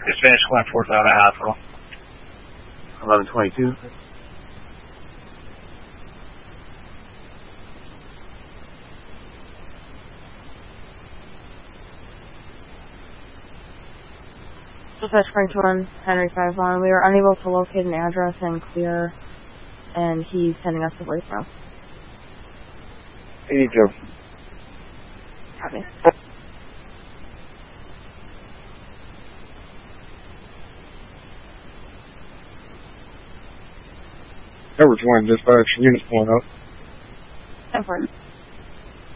Dispatch 145 out of hospital. 1122. Dispatch Frank 1, Henry 51. We were unable to locate an address and clear, and he's sending us the voicemail. 82. Copy. Coverage 1, dispatch, units pulling up. 10-4.